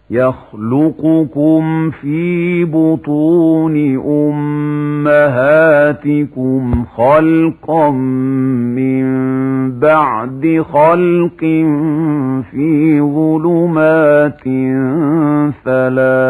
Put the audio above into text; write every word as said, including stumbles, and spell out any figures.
يخلقكم في بطون أمهاتكم خلقا من بعد خلق في ظلمات ثلاث